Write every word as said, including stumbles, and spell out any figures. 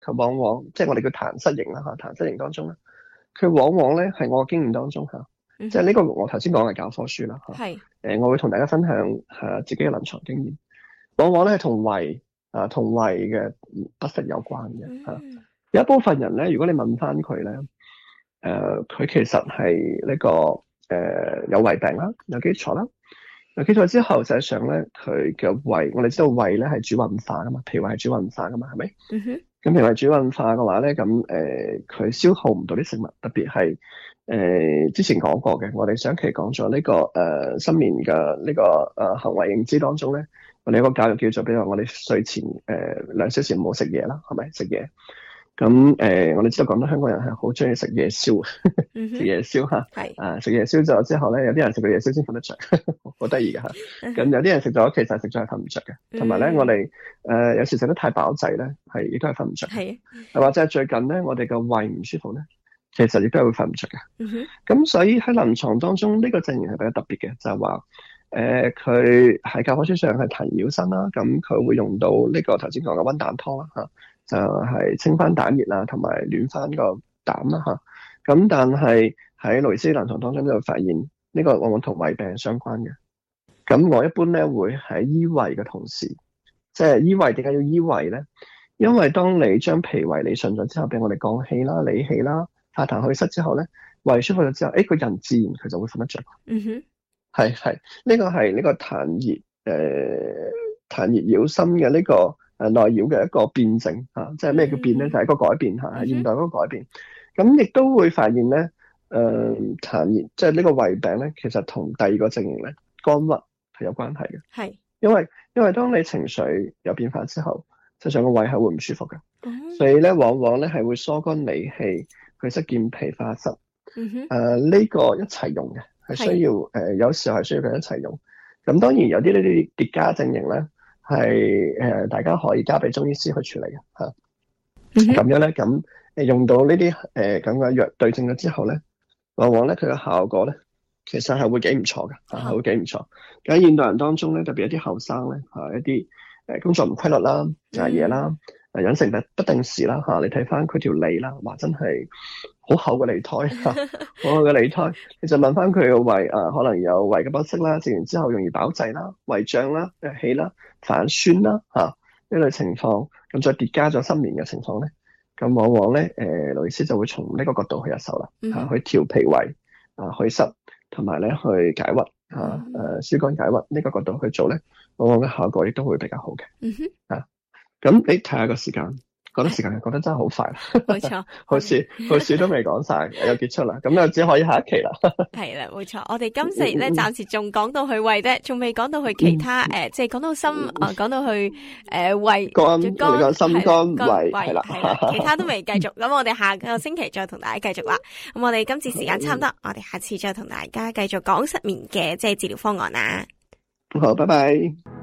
佢往往即係我哋叫彈失型啦嚇，彈失型當中咧，佢往往咧係我嘅經驗當中嚇，嗯、即係呢個我頭先講嘅教科書啦嚇。係誒、呃，我會同大家分享嚇自己嘅臨床經驗，往往咧係同胃啊同胃嘅不適有關嘅嚇。嗯、有一部分人咧，如果你問翻佢咧，誒、呃、佢其實係呢、這個誒、呃、有胃病啦，有基礎啦。有基礎之後，實際上咧，佢嘅胃，我哋知道胃咧係主運化噶嘛，脾胃係主運化噶嘛，係咪？嗯哼。咁脾胃主運化嘅話咧，咁誒佢消耗唔到啲食物，特別係誒、呃、之前講過嘅，我哋上期講咗呢個誒新年嘅呢個誒、呃、行為認知當中咧，我哋有個教育叫做，比如話我哋睡前誒兩、呃、小時唔好食嘢啦，係咪食嘢？咁誒、呃，我哋知道廣東香港人係好中意食夜宵，食夜宵嚇，係啊，食夜宵咗之後咧，有啲人食個夜宵先瞓得着，好得意嘅嚇。咁有啲人食咗，其實食咗係瞓唔着嘅。同埋咧，我哋誒、呃、有時食得太飽滯咧，係亦都係瞓唔着。係，或者係最近咧，我哋嘅胃唔舒服咧，其實亦都係會瞓唔着嘅。咁所以喺臨床當中，呢、這個證言係比較特別嘅，就係話誒佢喺教科書上係彈繞身啦，咁佢會用到呢個頭先講嘅溫膽湯啦嚇。就係清翻膽液啦，同埋暖翻個膽啦嚇。咁但係喺盧醫師臨床當中就發現呢、這個往往同胃病相關嘅。咁我一般咧會喺醫胃嘅同時，即係醫胃點解要醫胃咧？因為當你將脾胃理順咗之後，俾我哋降氣啦、理氣啦、化痰祛濕之後咧，胃舒服咗之後，誒個人自然佢就會瞓得着。嗯哼，係係呢個係呢個痰熱誒痰熱擾心嘅呢個。誒內擾嘅一個辯證嚇，即係咩叫變咧？就係、是、一個改變嚇，係現代嗰個改變。咁亦都會發現咧，誒、呃、痰熱即係呢個胃病咧，其實同第二個症型咧，肝鬱係有關係嘅。係，因為因為當你情緒有變化之後，實際上個胃係會唔舒服嘅。嗯、所以咧，往往咧係會疏肝理氣，佢塞健脾化濕。嗯哼。誒呢、呃這個一齊用嘅，係需要誒、呃、有時候係需要佢一齊用。咁當然有啲呢啲疊加症型咧。係誒、呃，大家可以交俾中醫師去處理嘅嚇。咁、啊嗯、樣咧，咁誒用到呢啲誒咁嘅藥對症咗之後咧，往往咧佢嘅效果咧，其實係會幾唔錯嘅嚇，係、啊、會幾唔錯。喺現代人當中咧，特別一啲後生咧嚇，一啲誒工作唔規律啦、捱夜啦、誒飲食不不定時啦嚇、啊，你睇翻佢條脷啦，哇真係好厚嘅脷胎嚇，好厚嘅脷胎。你就問翻佢嘅胃啊，可能有胃嘅不適啦，食完之後容易飽滯啦、胃脹啦、誒氣啦。反酸啦嚇呢類情況，咁再疊加咗失眠嘅情況咧，咁往往咧誒，盧醫師就會從呢個角度去入手啦嚇、嗯啊，去調脾胃啊，祛濕同埋咧去解鬱嚇誒疏肝解鬱呢個角度去做咧，往往嘅效果亦都會比較好嘅。嗯哼啊，咁你睇下個時間。覺得時間覺得真係好快啦，冇錯，好似好似都未講晒，又結束啦，咁就只可以下一期啦。係啦，冇錯，我哋今次咧暫時仲講到去胃啫，仲未講到去其他誒，即係講到心啊，講到去誒胃、肝、肝、心肝、胃係啦，其他都未繼續，咁我哋下個星期再同大家繼續啦。咁我哋今次時間差唔多，我哋下次再同大家繼續講失眠嘅即係治療方案啦。好，拜拜。